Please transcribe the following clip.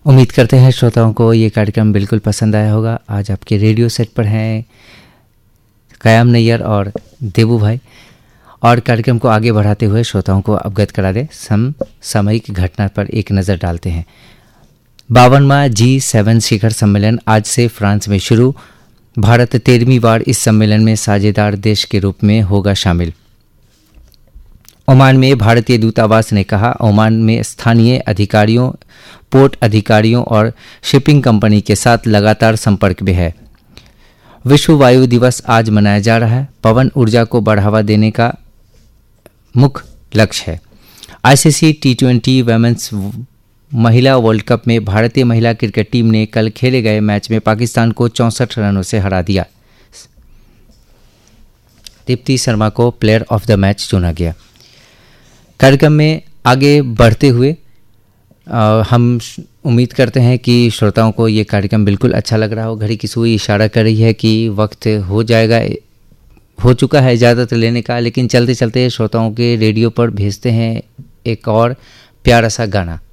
उम्मीद करते हैं श्रोताओं को ये कार्यक्रम बिल्कुल पसंद आया होगा। आज आपके रेडियो सेट पर हैं कयाम नैयर और देबू भाई, और कार्यक्रम को आगे बढ़ाते हुए श्रोताओं को अवगत करा दे समसामयिक घटना पर एक नज़र डालते हैं। 52वां G7 शिखर सम्मेलन आज से फ्रांस में शुरू। भारत 13वीं बार इस सम्मेलन में साझेदार देश के रूप में होगा शामिल। ओमान में भारतीय दूतावास ने कहा, ओमान में स्थानीय अधिकारियों, पोर्ट अधिकारियों और शिपिंग कंपनी के साथ लगातार संपर्क में है। विश्व वायु दिवस आज मनाया जा रहा है। पवन ऊर्जा को बढ़ावा देने का मुख्य लक्ष्य है। आईसीसी T20 वुमेन्स महिला वर्ल्ड कप में भारतीय महिला क्रिकेट टीम ने कल खेले गए मैच में पाकिस्तान को 64 रनों से हरा दिया। दीप्ति शर्मा को प्लेयर ऑफ द मैच चुना गया। कार्यक्रम में आगे बढ़ते हुए हम उम्मीद करते हैं कि श्रोताओं को ये कार्यक्रम बिल्कुल अच्छा लग रहा हो। घड़ी की सुई इशारा कर रही है कि वक्त हो चुका है इजाज़त लेने का, लेकिन चलते चलते श्रोताओं के रेडियो पर भेजते हैं एक और प्यारा सा गाना।